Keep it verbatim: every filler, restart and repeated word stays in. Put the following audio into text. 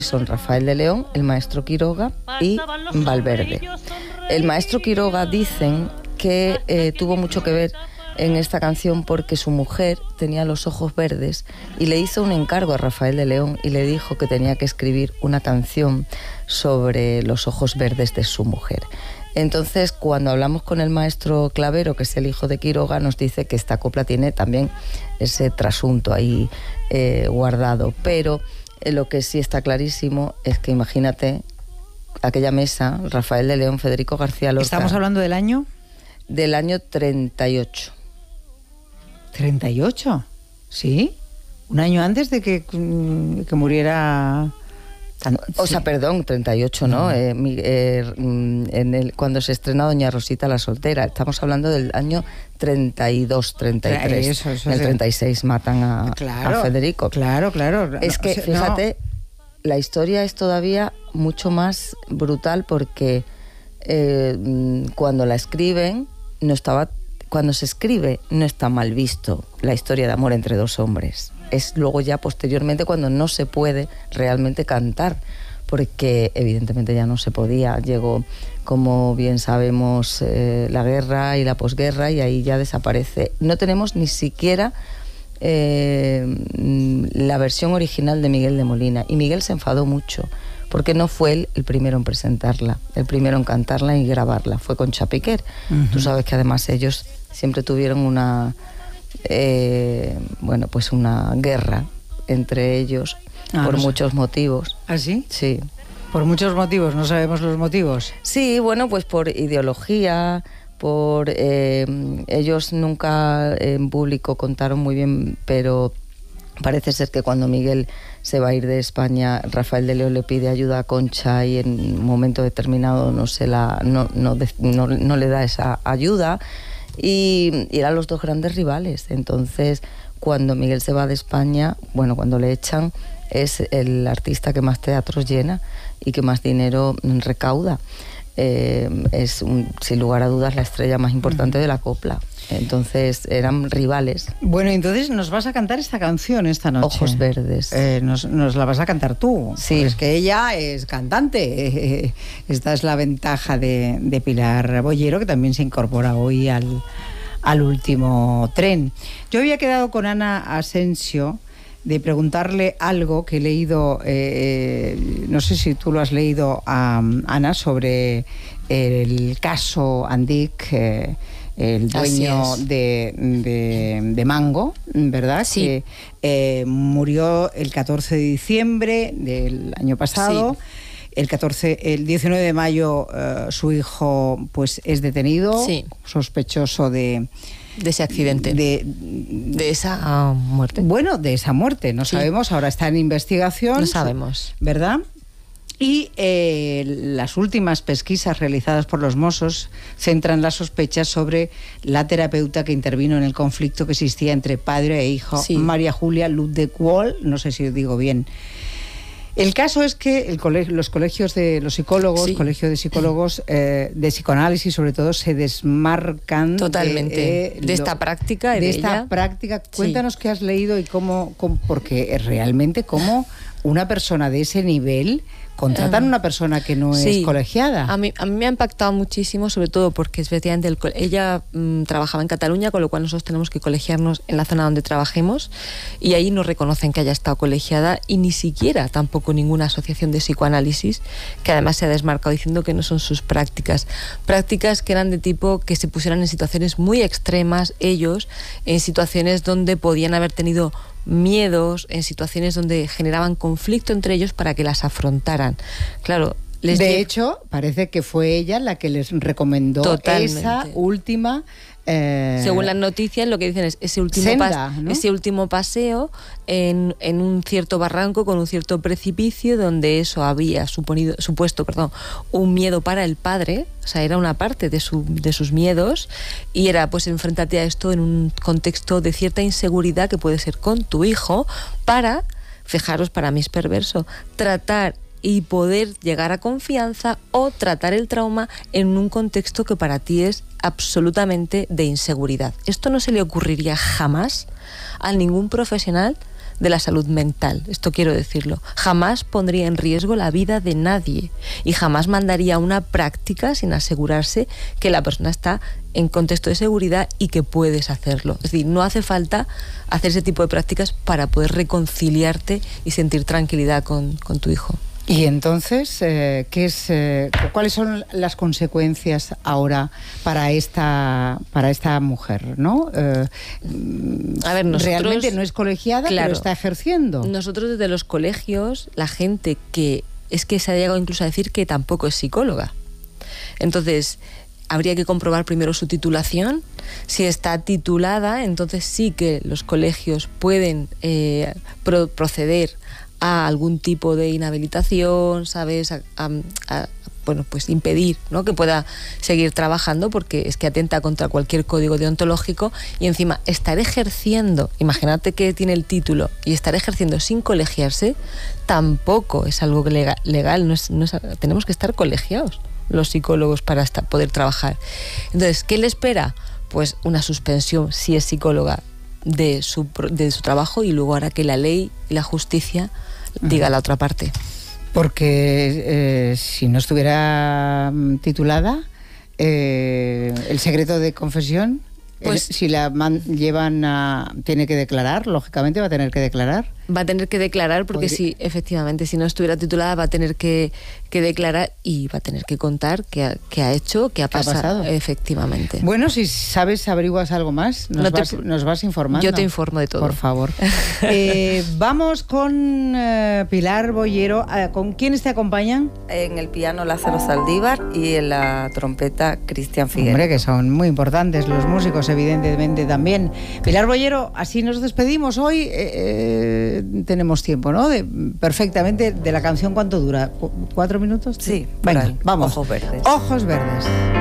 son Rafael de León, el maestro Quiroga y Valverde. El maestro Quiroga dicen que eh, tuvo mucho que ver en esta canción porque su mujer tenía los ojos verdes y le hizo un encargo a Rafael de León y le dijo que tenía que escribir una canción sobre los ojos verdes de su mujer. Entonces, cuando hablamos con el maestro Clavero, que es el hijo de Quiroga, nos dice que esta copla tiene también ese trasunto ahí eh, guardado, pero eh, lo que sí está clarísimo es que imagínate aquella mesa, Rafael de León, Federico García Lorca. ¿Estamos hablando del año? Del año treinta y ocho. ¿treinta y ocho? ¿Sí? Un año antes de que, que muriera... O sea, perdón, treinta y ocho, ¿no? no. Eh, eh, en el, cuando se estrena Doña Rosita la soltera. Estamos hablando del año treinta y dos, treinta y tres. Eso, eso, en el treinta y seis matan a, claro, a Federico. Claro, claro. Es que, fíjate, no. la historia es todavía mucho más brutal porque eh, cuando la escriben, no estaba... Cuando se escribe, no está mal visto la historia de amor entre dos hombres. Es luego ya posteriormente cuando no se puede realmente cantar, porque evidentemente ya no se podía. Llegó, como bien sabemos, eh, la guerra y la posguerra y ahí ya desaparece. No tenemos ni siquiera eh, la versión original de Miguel de Molina y Miguel se enfadó mucho porque no fue él el primero en presentarla, el primero en cantarla y grabarla, fue Concha Piquer. Uh-huh. Tú sabes que además ellos siempre tuvieron una... Eh, bueno, pues una guerra entre ellos ah, por no muchos sé. motivos. ¿Ah, sí? Sí. Por muchos motivos, no sabemos los motivos. Sí, bueno, pues por ideología, por... Eh, ellos nunca en público contaron muy bien, pero parece ser que cuando Miguel se va a ir de España, Rafael de León le pide ayuda a Concha y en un momento determinado no, se la, no, no, no, no le da esa ayuda. Y, y eran los dos grandes rivales. Entonces, cuando Miguel se va de España, bueno, cuando le echan, es el artista que más teatros llena y que más dinero recauda. Eh, es, un, sin lugar a dudas, la estrella más importante de la copla. Entonces, eran rivales. Bueno, entonces nos vas a cantar esta canción esta noche. Ojos verdes. Eh, nos, nos la vas a cantar tú. Sí. Es que ella es cantante. Eh, esta es la ventaja de, de Pilar Bollero, que también se incorpora hoy al, al último tren. Yo había quedado con Ana Asensio de preguntarle algo que he leído, eh, no sé si tú lo has leído, a Ana, sobre el caso Andic, eh, el dueño de, de, de Mango, ¿verdad? Sí. Que eh, murió el catorce de diciembre del año pasado. Sí. El catorce, el diecinueve de mayo uh, su hijo pues es detenido, sí. sospechoso de... De ese accidente. De, de esa uh, muerte. Bueno, de esa muerte, no sí. sabemos, ahora está en investigación. No sabemos. ¿Verdad? Y eh, las últimas pesquisas realizadas por los Mossos centran las sospechas sobre la terapeuta que intervino en el conflicto que existía entre padre e hijo, sí. María Julia Luz de Cuol, no sé si digo bien. El caso es que el colegio, los colegios de los psicólogos, sí. colegio de psicólogos eh, de psicoanálisis sobre todo, se desmarcan totalmente de, eh, de esta lo, práctica y de, de esta ella. práctica. Cuéntanos sí. qué has leído y cómo, cómo, porque realmente cómo una persona de ese nivel contratan a una persona que no sí. es colegiada. A mí, a mí me ha impactado muchísimo, sobre todo porque efectivamente el, ella mmm, trabajaba en Cataluña, con lo cual nosotros tenemos que colegiarnos en la zona donde trabajemos y ahí no reconocen que haya estado colegiada y ni siquiera tampoco ninguna asociación de psicoanálisis, que además se ha desmarcado diciendo que no son sus prácticas. Prácticas que eran de tipo que se pusieran en situaciones muy extremas ellos, en situaciones donde podían haber tenido miedos, en situaciones donde generaban conflicto entre ellos para que las afrontaran. Claro, les de lleg- hecho, parece que fue ella la que les recomendó Totalmente. esa última... Eh, Según las noticias, lo que dicen es ese último, senda, pas- ¿no? ese último paseo en, en un cierto barranco con un cierto precipicio donde eso había suponido, supuesto perdón, un miedo para el padre, o sea, era una parte de, su, de sus miedos y era pues enfréntate a esto en un contexto de cierta inseguridad que puede ser con tu hijo para, fijaros, para mí es perverso, tratar y poder llegar a confianza o tratar el trauma en un contexto que para ti es absolutamente de inseguridad. Esto no se le ocurriría jamás a ningún profesional de la salud mental. Esto quiero decirlo. Jamás pondría en riesgo la vida de nadie y jamás mandaría una práctica sin asegurarse que la persona está en contexto de seguridad y que puedes hacerlo. Es decir, no hace falta hacer ese tipo de prácticas para poder reconciliarte y sentir tranquilidad con, con tu hijo. Y entonces, eh, ¿qué es, eh, ¿cuáles son las consecuencias ahora para esta para esta mujer, ¿no? Eh, a ver, nosotros, realmente no es colegiada, claro, pero está ejerciendo. Nosotros desde los colegios, la gente que es que se ha llegado incluso a decir que tampoco es psicóloga. Entonces, habría que comprobar primero su titulación. Si está titulada, entonces sí que los colegios pueden eh, pro proceder a algún tipo de inhabilitación, ¿sabes? A, a, a, bueno, pues impedir, ¿no?, que pueda seguir trabajando, porque es que atenta contra cualquier código deontológico. Y encima, estar ejerciendo, imagínate que tiene el título, y estar ejerciendo sin colegiarse, tampoco es algo legal, legal no es, no es, tenemos que estar colegiados los psicólogos para hasta poder trabajar. Entonces, ¿qué le espera? Pues una suspensión, si es psicóloga, de su, de su trabajo, y luego hará que la ley y la justicia diga la otra parte. Porque eh, si no estuviera titulada, eh, el secreto de confesión, pues, el, si la man, llevan a... tiene que declarar, lógicamente va a tener que declarar. Va a tener que declarar porque Podría... sí, efectivamente, si no estuviera titulada va a tener que, que declarar y va a tener que contar qué ha, qué ha hecho, qué ha, ¿Qué pasado, ha pasado. Efectivamente. Bueno, si sabes, averiguas algo más, nos, no te, vas, nos vas informando. Yo te informo de todo. Por favor. eh, vamos con uh, Pilar Boyero. Uh, ¿Con quiénes te acompañan? En el piano Lázaro Saldívar y en la trompeta Cristian Figueroa. Hombre, que son muy importantes los músicos, evidentemente también. Pilar Boyero, así nos despedimos hoy. Eh, tenemos tiempo, ¿no? De, perfectamente, de la canción, ¿cuánto dura? ¿Cuatro minutos? Sí. Venga, vamos. Ojos verdes. Ojos verdes.